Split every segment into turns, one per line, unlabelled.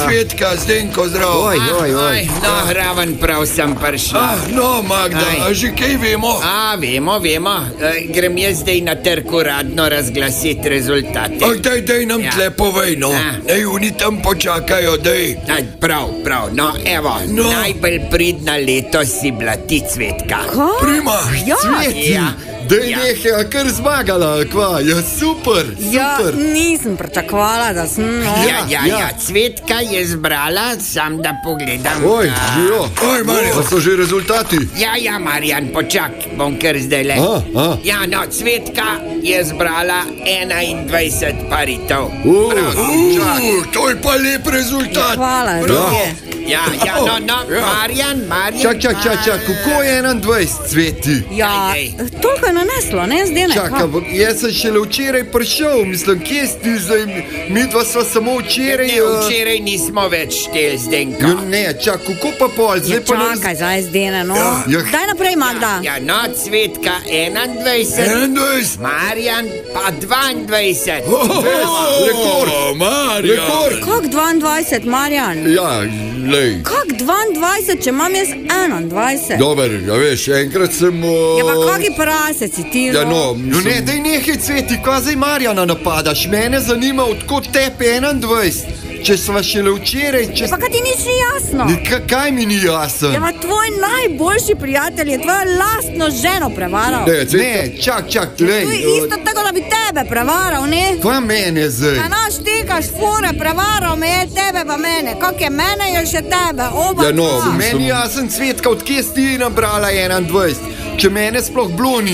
Cvetka, Zdenko, zdrav.
Oj. No, raven prav sem prišla.
No, Magda, a že kaj vemo?
Vemo. Grem jaz zdaj na trg uradno razglasiti rezultate.
Daj nam tle povej, no. Ej, oni tam počakajo, daj.
Prav. No, evo, najbolj pridna letos si bila ti, Cvetka.
Prima.
Cveti, daj nekaj, kar zmagala, kva, super.
Nisem pričakovala, da sem, no.
Ja, Cvetka je zbrala, sam da pogledam.
Oj,
Marjan.
Pa so že rezultati?
Ja, Marjan, počak, bom kar zdaj le. Ja, no, Cvetka je zbrala 21 paritev.
To je pa lep rezultat.
Hvala,
Ja, Marjan.
Čak, kako je 21, Cveti?
Ja, toliko je naneslo, ne, Zdenek?
Čakaj, jaz sem šele včeraj prišel, mislim, kje si zdaj, mi dva sva samo včeraj...
Ne, včeraj nismo več štel, Zdenko.
Ne, kako pa pol, zdaj pa...
Čakaj, zdaj Zdene, no. Daj naprej, Magda.
Ja, no, Cvetka 21, Marjan pa 22.
Rekord,
Marjan.
Kako 22, Marjan?
Ja, lej.
Kako 22, če imam jaz 21?
Dober, ja veš, enkrat sem...
Ja, pa kaki prasec si ti,
Ja, no, ne, daj nekaj, Cveti, kaj zdaj Marjana napadaš? Mene zanima, odkot tepe 21. Če sva šele včeraj,
Pa kaj ti nič ni jasno?
Kaj mi ni jasno?
Ja, pa tvoj najboljši prijatelj je tvojo lastno ženo prevaral.
Ne, čak, lej.
To je isto tako, da bi tebe prevaral, ne?
Kaj mene zdaj?
Kaj naš tekaš fure, prevaral me je tebe pa mene. Kak je mene, je še tebe, oba
Ja, no,
dva.
meni jasen, Cvetka, odkje si ti nabrala 21? Če mene sploh bloni.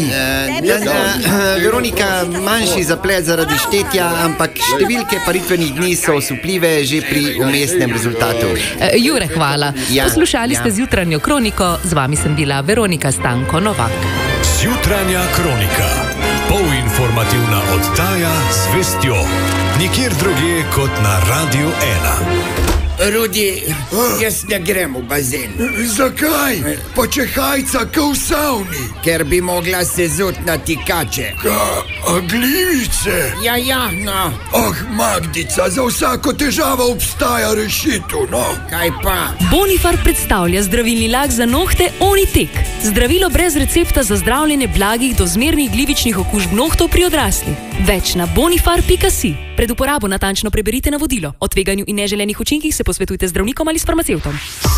Veronika, manjši zaplet zaradi štetja, ampak številke paritvenih dni so osupljive že pri umestnem rezultatu.
Jure, hvala. Poslušali ste Zjutranjo kroniko, z vami sem bila Veronika Stanko Novak.
Zjutranja kronika, polinformativna oddaja z vestjo, nikjer drugje kot na Radio 1.
Rudi, jaz ne grem v bazen.
Zakaj? Pa če hajca ka v savni.
Ker bi mogla se zut na tikače.
A glivice?
Ja, no.
Magdica, za vsako težavo obstaja rešitev, no.
Kaj pa?
Bonifar predstavlja zdravilni lak za nohte Onitek. Zdravilo brez recepta za zdravljenje blagih do zmernih glivičnih okužb nohtov pri odraslih. Več na bonifar.si. Pred uporabo natančno preberite navodilo. O tveganju in neželenih učinkih se posvetujte z zdravnikom ali s farmacevtom.